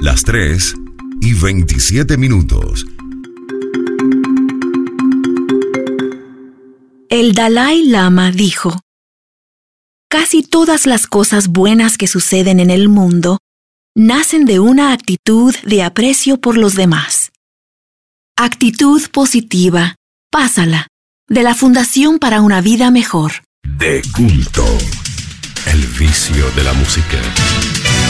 Las 3:27. El Dalai Lama dijo: casi todas las cosas buenas que suceden en el mundo nacen de una actitud de aprecio por los demás. Actitud positiva, pásala, de la Fundación para una Vida Mejor. De culto, el vicio de la música.